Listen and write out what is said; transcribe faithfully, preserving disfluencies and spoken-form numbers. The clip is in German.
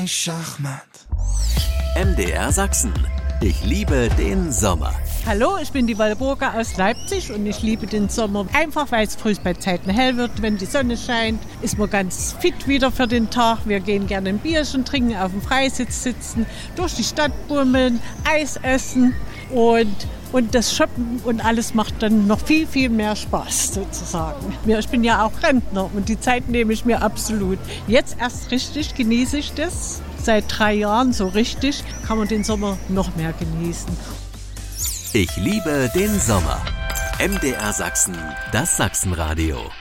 Schachmatt. M D R Sachsen. Ich liebe den Sommer. Hallo, ich bin die Walburga aus Leipzig und ich liebe den Sommer. Einfach, weil es früh bei Zeiten hell wird, wenn die Sonne scheint, ist man ganz fit wieder für den Tag. Wir gehen gerne ein Bierchen trinken, auf dem Freisitz sitzen, durch die Stadt bummeln, Eis essen und, und das Shoppen und alles macht dann noch viel, viel mehr Spaß sozusagen. Ich bin ja auch Rentner und die Zeit nehme ich mir absolut. Jetzt erst richtig genieße ich das. Seit drei Jahren so richtig kann man den Sommer noch mehr genießen. Ich liebe den Sommer. M D R Sachsen, das Sachsenradio.